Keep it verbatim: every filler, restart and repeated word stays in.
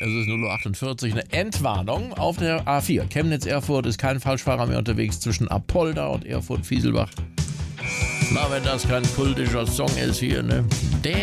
Es ist null Uhr achtundvierzig, eine Endwarnung auf der A vier. Chemnitz-Erfurt ist kein Falschfahrer mehr unterwegs zwischen Apolda und Erfurt-Fieselbach. Na, wenn das kein kultischer Song ist hier, ne? Der